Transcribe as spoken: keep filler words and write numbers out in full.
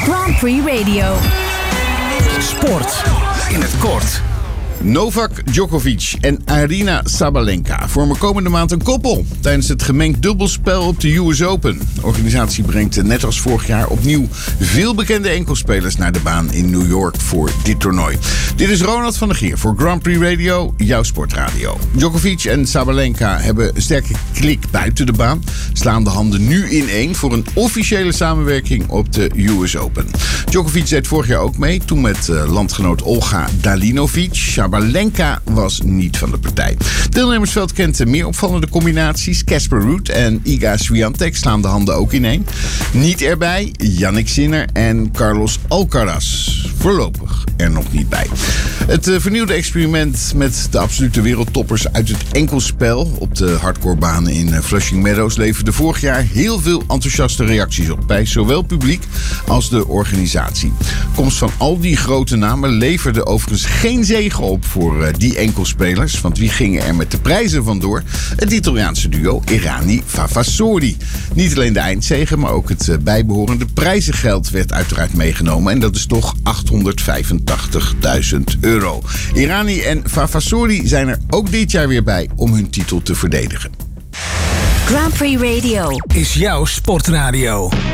Grand Prix Radio. Sport in het kort. Novak Djokovic en Aryna Sabalenka vormen komende maand een koppel tijdens het gemengd dubbelspel op de U S Open. De organisatie brengt net als vorig jaar opnieuw veel bekende enkelspelers naar de baan in New York voor dit toernooi. Dit is Ronald van der Gier voor Grand Prix Radio, jouw sportradio. Djokovic en Sabalenka hebben een sterke klik buiten de baan, slaan de handen nu ineen voor een officiële samenwerking op de U S Open. Djokovic deed vorig jaar ook mee, toen met uh, landgenoot Olga Dalinovic. Sabalenka was niet van de partij. Het deelnemersveld kent meer opvallende combinaties. Casper Ruud en Iga Swiatek slaan de handen ook ineen. Niet erbij Jannik Sinner en Carlos Alcaraz. Voorlopig er nog niet bij. Het uh, vernieuwde experiment met de absolute wereldtoppers uit het enkelspel op de hardcorebanen in uh, Flushing Meadows leverde vorig jaar heel veel enthousiaste reacties op bij zowel publiek als de organisatie. Komst van al die grote namen leverde overigens geen zegen op voor uh, die enkelspelers, want wie gingen er met de prijzen vandoor? Het Italiaanse duo Errani Favasori. Niet alleen de eindzege, maar ook het uh, bijbehorende prijzengeld werd uiteraard meegenomen en dat is toch achthonderdvijfentachtigduizend euro. Errani en Favasori zijn er ook dit jaar weer bij om hun titel te verdedigen. Grand Prix Radio is jouw sportradio.